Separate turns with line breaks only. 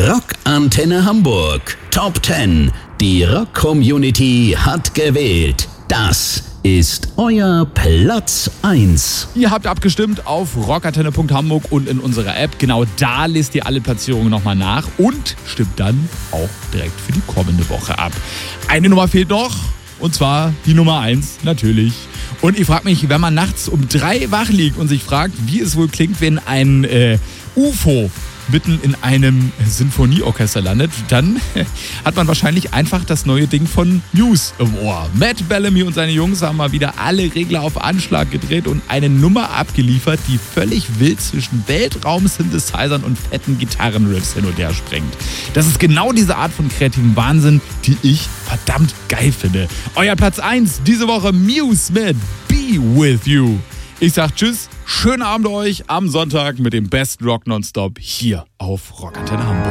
Rock Antenne Hamburg. Top 10. Die Rock-Community hat gewählt. Das ist euer Platz 1.
Ihr habt abgestimmt auf rockantenne.hamburg und in unserer App. Genau da lest ihr alle Platzierungen nochmal nach und stimmt dann auch direkt für die kommende Woche ab. Eine Nummer fehlt noch, und zwar die Nummer 1, natürlich. Und ich frage mich, wenn man nachts um 3 wach liegt und sich fragt, wie es wohl klingt, wenn ein UFO mitten in einem Sinfonieorchester landet, dann hat man wahrscheinlich einfach das neue Ding von Muse im Ohr. Matt Bellamy und seine Jungs haben mal wieder alle Regler auf Anschlag gedreht und eine Nummer abgeliefert, die völlig wild zwischen Weltraum-Synthesizern und fetten Gitarrenriffs hin und her springt. Das ist genau diese Art von kreativem Wahnsinn, die ich verdammt geil finde. Euer Platz 1 diese Woche, Muse mit Be With You. Ich sag tschüss, schönen Abend euch am Sonntag mit dem besten Rock Nonstop hier auf Rock Antenne Hamburg.